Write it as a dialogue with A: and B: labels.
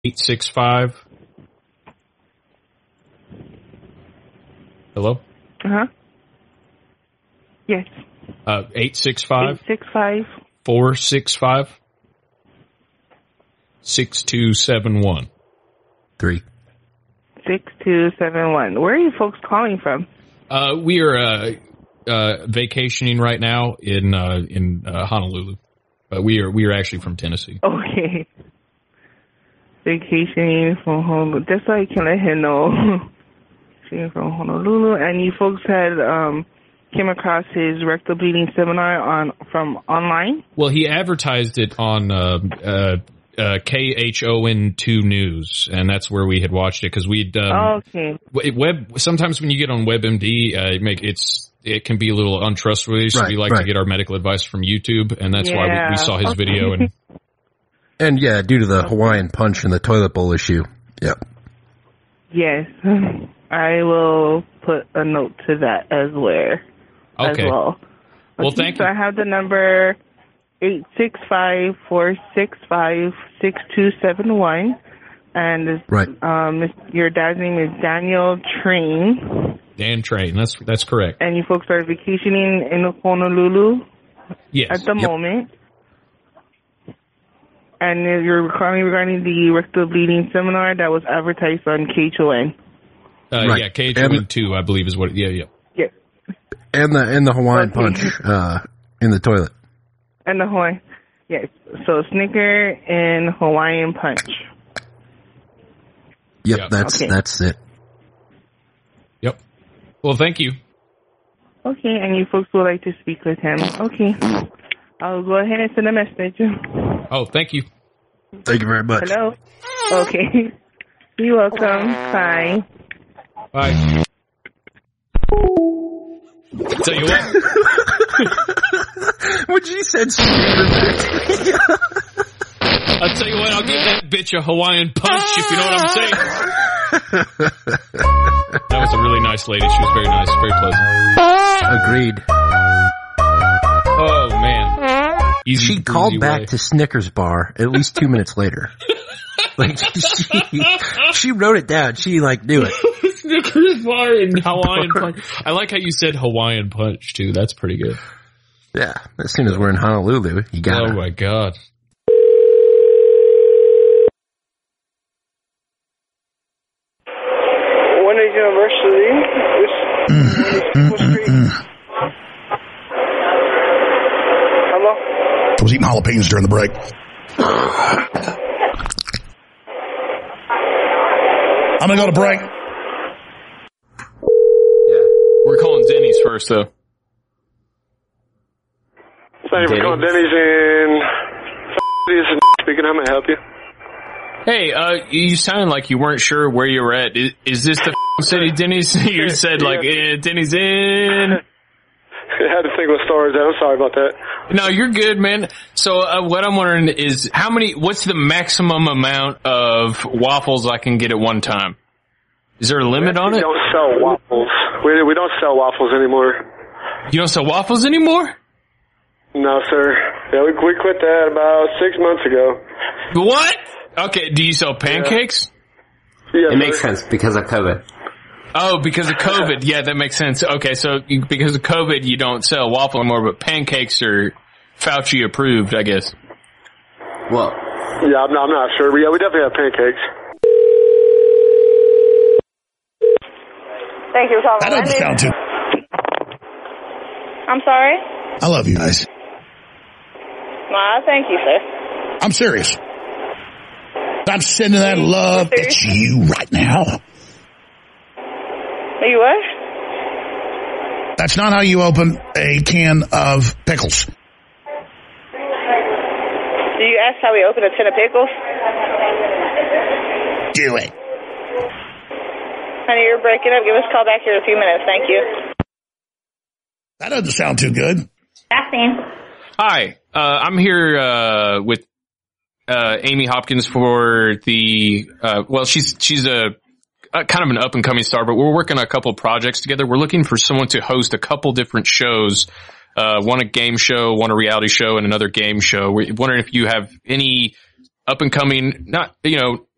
A: 865. Hello?
B: Uh-huh. Yes.
A: 865.
B: 865.
A: 465. 6271.
B: 6271. Where are you folks calling from?
A: We are vacationing right now in Honolulu. But we are actually from Tennessee.
B: Okay. Vacationing from Honolulu. Just so I can let him know. From Honolulu. And you folks had came across his rectal bleeding seminar from online?
A: Well, he advertised it on KHON2 News, and that's where we had watched it because we'd
B: okay.
A: Sometimes when you get on WebMD, it can be a little untrustworthy, so we like to get our medical advice from YouTube, and that's why we saw his video.
C: And yeah, due to the Hawaiian punch and the toilet bowl issue. Yep.
B: Yes. I will put a note to that as well.
A: Okay. Well, thank you.
B: So I have the number 865-465-6271. And your dad's name is Daniel Train.
A: Dan Train, that's correct.
B: And you folks are vacationing in Honolulu at the moment. And you're calling regarding the rectal bleeding seminar that was advertised on KHON.
A: Yeah, KHON2, I believe is what. Yeah.
C: And the Hawaiian punch in the toilet.
B: And the Hawaiian, yes. So Snicker and Hawaiian punch.
C: Yep, that's it.
A: Yep. Well, thank you.
B: Okay, and you folks would like to speak with him. Okay. I'll go ahead and send a message.
A: Oh, thank you.
C: Thank you very much.
B: Hello? Okay. You're welcome. Bye.
A: Bye. Tell you what.
C: What you said,
A: I'll tell you what, I'll give that bitch a Hawaiian punch, if you know what I'm saying. That was a really nice lady. She was very nice, very pleasant.
C: Agreed.
A: Oh, man. Easy,
C: she called back to Snickers bar at least 2 minutes later. Like, she wrote it down. She, knew it.
A: Snickers bar and Hawaiian punch. I like how you said Hawaiian punch, too. That's pretty good.
C: Yeah. As soon as we're in Honolulu, you got it.
A: Oh, my God.
D: Winter University. Hello?
E: I was eating jalapenos during the break. I'm going to go to break.
A: Yeah. We're calling Denny's first, though.
D: Thank you for calling Denny's in... Speaking, how may I help you?
A: Hey, you sounded like you weren't sure where you were at. Is this the city Denny's? You said, Denny's in...
D: I had to think what stores. I'm sorry about that.
A: No, you're good, man. So what I'm wondering is what's the maximum amount of waffles I can get at one time? Is there a limit on it?
D: We don't sell waffles. We don't sell waffles anymore.
A: You don't sell waffles anymore?
D: No, sir. Yeah, we quit that about 6 months ago.
A: What? Okay, do you sell pancakes?
D: Yeah,
F: it makes sense because of COVID.
A: Oh, because of COVID. Yeah, that makes sense. Okay, so because of COVID, you don't sell waffle anymore, but pancakes are Fauci approved, I guess.
F: Well,
D: yeah, I'm not sure. But yeah, we definitely have pancakes.
G: Thank you for calling.
E: That doesn't sound too...
G: I'm sorry?
E: I love you guys.
G: Thank you, sir.
E: I'm serious. I'm sending that love at you right now.
G: Are you what?
E: That's not how you open a can of pickles.
G: Do you ask how we open a tin of pickles?
E: Do it.
G: Honey, you're breaking up. Give us a call back here in a few minutes. Thank you.
E: That doesn't sound too good.
G: Kathleen.
A: Hi, I'm here with Amy Hopkins for the she's a kind of an up and coming star, but we're working on a couple of projects together. We're looking for someone to host a couple different shows, one a game show, one a reality show, and another game show. We're wondering if you have any up and coming, not